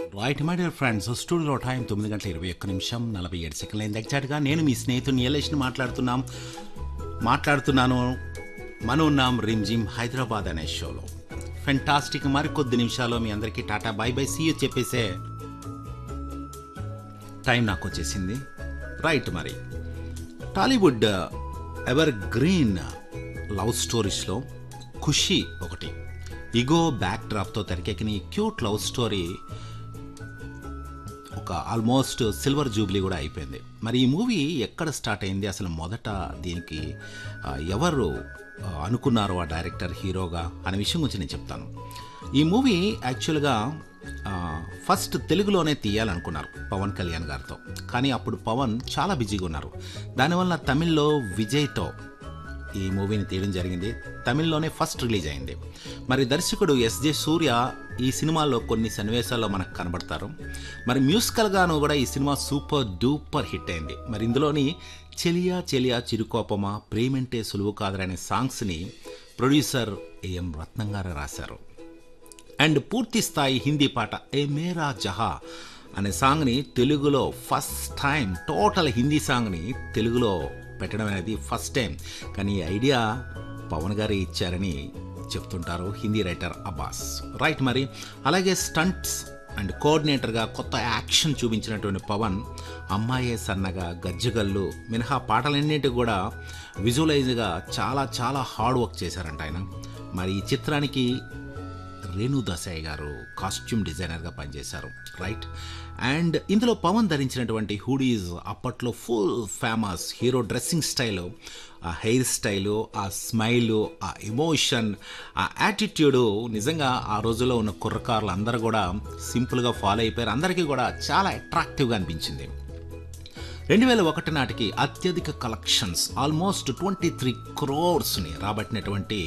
Right my dear friends, స్టూడియోలో time 9:21:47 అయింది ఎగ్జాక్ట్గా. నేను మీ స్నేహితుని ఎల్లేష్ని మాట్లాడుతున్నాను. మనం ఉన్నాం రిమ్జిమ్ హైదరాబాద్ అనే షోలో. ఫెంటాస్టిక్. మరికొద్ది నిమిషాల్లో మీ అందరికీ tata bye bye see you చెప్పేసే time నాకు వచ్చేసింది. రైట్, మరి టాలీవుడ్ ఎవర్ గ్రీన్ లవ్ స్టోరీస్లో ఖుషీ ఒకటి. ఇగో బ్యాక్ డ్రాప్తో తెరకెక్కిన క్యూట్ లవ్ స్టోరీ ఒక ఆల్మోస్ట్ సిల్వర్ జూబ్లీ కూడా అయిపోయింది. మరి ఈ మూవీ ఎక్కడ స్టార్ట్ అయింది, అసలు మొదట దీనికి ఎవరు అనుకున్నారు ఆ డైరెక్టర్ హీరోగా అనే విషయం గురించి నేను చెప్తాను. ఈ మూవీ యాక్చువల్గా ఫస్ట్ తెలుగులోనే తీయాలనుకున్నారు పవన్ కళ్యాణ్ గారితో. కానీ అప్పుడు పవన్ చాలా బిజీగా ఉన్నారు. దానివల్ల తమిళ్లో విజయ్తో ఈ మూవీని తీయడం జరిగింది. తమిళ్లోనే ఫస్ట్ రిలీజ్ అయింది. మరి దర్శకుడు ఎస్జే సూర్య ఈ సినిమాలో కొన్ని సన్నివేశాల్లో మనకు కనబడతారు. మరి మ్యూజికల్గాను కూడా ఈ సినిమా సూపర్ డూపర్ హిట్ అయింది. మరి ఇందులోని చెలియా చెలియా చిరుకోపమా, ప్రేమంటే సులువు కాదనే సాంగ్స్ని ప్రొడ్యూసర్ ఏఎం రత్నం గారు రాశారు. అండ్ పూర్తి స్థాయి హిందీ పాట ఏ మేరా జహా అనే సాంగ్ని తెలుగులో ఫస్ట్ టైం, టోటల్ హిందీ సాంగ్ని తెలుగులో పెట్టడం అనేది ఫస్ట్ టైం. కానీ ఈ ఐడియా పవన్ గారే ఇచ్చారని చెప్తుంటారు హిందీ రైటర్ అబ్బాస్. రైట్, మరి అలాగే స్టంట్స్ అండ్ కోఆర్డినేటర్గా కొత్త యాక్షన్ చూపించినటువంటి పవన్ అమ్మాయే సన్నగా, గజ్జగల్లు మినహా పాటలన్నింటికి కూడా విజువలైజ్గా చాలా చాలా హార్డ్ వర్క్ చేశారంట ఆయన. మరి ఈ చిత్రానికి రేణు దసాయి గారు కాస్ట్యూమ్ డిజైనర్గా పనిచేశారు. రైట్, అండ్ ఇందులో పవన్ ధరించినటువంటి హూడీస్ అప్పట్లో full famous. Hero dressing style, ఆ హెయిర్ స్టైలు, ఆ స్మైలు, ఆ ఎమోషన్, ఆ యాటిట్యూడు నిజంగా ఆ రోజుల్లో ఉన్న కుర్రకారులు అందరూ కూడా సింపుల్గా ఫాలో అయిపోయారు. అందరికీ కూడా చాలా అట్రాక్టివ్గా అనిపించింది. 2001 నాటికి అత్యధిక కలెక్షన్స్ ఆల్మోస్ట్ 23 crores రాబట్టినటువంటి